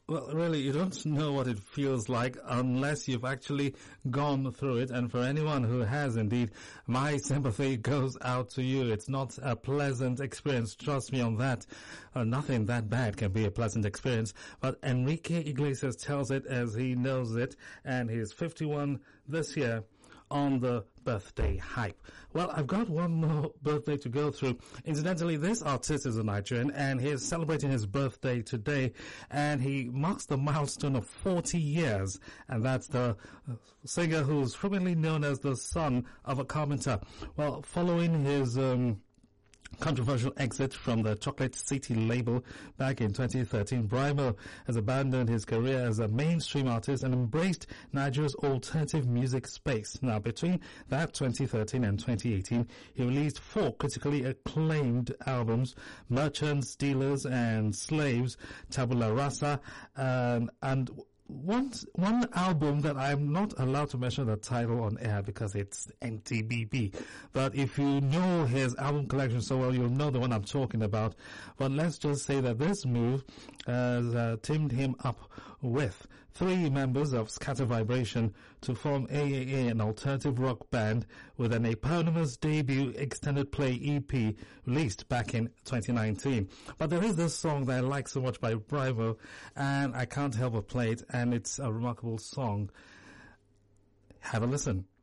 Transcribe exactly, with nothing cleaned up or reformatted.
Well, really, you don't know what it feels like unless you've actually gone through it. And for anyone who has, indeed, my sympathy goes out to you. It's not a pleasant experience. Trust me on that. Uh, nothing that bad can be a pleasant experience. But Enrique Iglesias tells it as he knows it. And he's fifty-one this year on the birthday hype. Well, I've got one more birthday to go through. Incidentally, this artist is a Nigerian and he is celebrating his birthday today, and he marks the milestone of forty years, and that's the singer who's frequently known as the son of a carpenter. Well, following his um controversial exit from the Chocolate City label back in twenty thirteen, Brymo has abandoned his career as a mainstream artist and embraced Nigeria's alternative music space. Now, between that twenty thirteen and twenty eighteen, he released four critically acclaimed albums: Merchants, Dealers, and Slaves, Tabula Rasa, um, and One, one album that I'm not allowed to mention the title on air because it's N T B B. But if you know his album collection so well, you'll know the one I'm talking about. But let's just say that this move has uh, teamed him up with three members of Scatter Vibration to form A A A, an alternative rock band with an eponymous debut extended play E P released back in twenty nineteen. But there is this song that I like so much by Brymo, and I can't help but play it. And it's a remarkable song. Have a listen.